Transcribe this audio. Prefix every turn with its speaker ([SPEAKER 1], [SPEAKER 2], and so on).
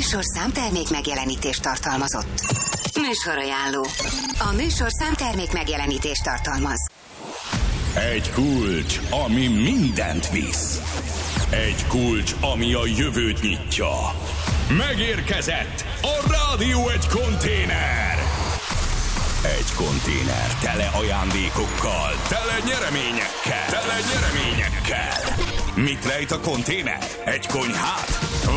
[SPEAKER 1] műsorszám termék megjelenítést tartalmazott. Műsorajánló. A műsorszám termék megjelenítést tartalmaz.
[SPEAKER 2] Egy kulcs, ami mindent visz. Egy kulcs, ami a jövőt nyitja. Megérkezett a Rádió Egy konténer. Egy konténer tele ajándékokkal, tele nyereményekkel. Mit rejt a konténer? Egy konyhát?